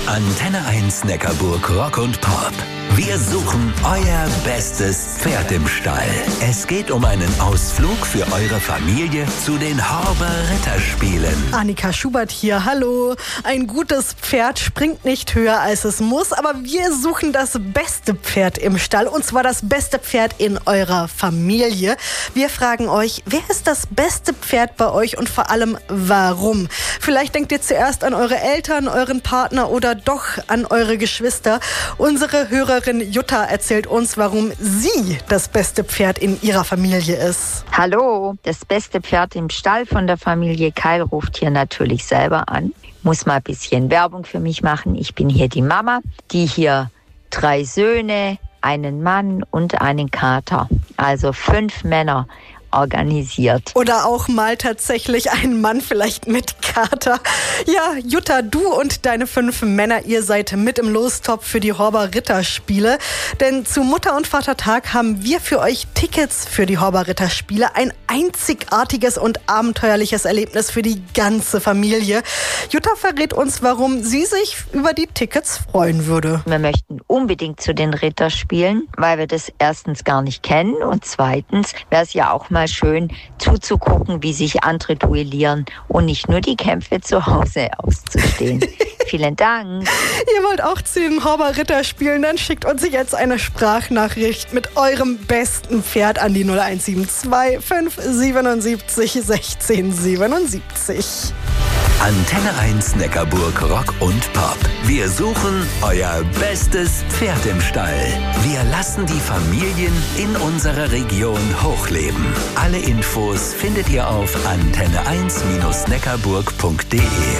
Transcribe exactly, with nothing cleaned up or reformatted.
Antenne eins Neckarburg Rock und Pop. Wir suchen euer bestes Pferd im Stall. Es geht um einen Ausflug für eure Familie zu den Horber Ritterspielen. Annika Schubert hier, hallo. Ein gutes Pferd springt nicht höher als es muss, aber wir suchen das beste Pferd im Stall, und zwar das beste Pferd in eurer Familie. Wir fragen euch, wer ist das beste Pferd bei euch und vor allem warum? Vielleicht denkt ihr zuerst an eure Eltern, euren Partner oder doch an eure Geschwister. Unsere Hörerin Jutta erzählt uns, warum sie das beste Pferd in ihrer Familie ist. Hallo, das beste Pferd im Stall von der Familie Keil ruft hier natürlich selber an. Muss mal ein bisschen Werbung für mich machen. Ich bin hier die Mama, die hier drei Söhne, einen Mann und einen Kater, also fünf Männer, organisiert. Oder auch mal tatsächlich ein Mann, vielleicht mit Kater. Ja, Jutta, du und deine fünf Männer, ihr seid mit im Lostopf für die Horber Ritterspiele. Denn zu Mutter- und Vatertag haben wir für euch Tickets für die Horber Ritterspiele. Ein einzigartiges und abenteuerliches Erlebnis für die ganze Familie. Jutta verrät uns, warum sie sich über die Tickets freuen würde. Wir möchten unbedingt zu den Ritterspielen, weil wir das erstens gar nicht kennen und zweitens wäre es ja auch mal schön zuzugucken, wie sich andere duellieren und nicht nur die Kämpfe zu Hause auszustehen. Vielen Dank. Ihr wollt auch zu den Horber Ritterspielen? Dann schickt uns jetzt eine Sprachnachricht mit eurem besten Pferd an die null eins sieben zwei fünf siebenundsiebzig sechzehn siebenundsiebzig. Antenne eins Neckarburg Rock und Pop. Wir suchen euer bestes Pferd im Stall. Wir lassen die Familien in unserer Region hochleben. Alle Infos findet ihr auf antenne eins Neckarburg punkt de.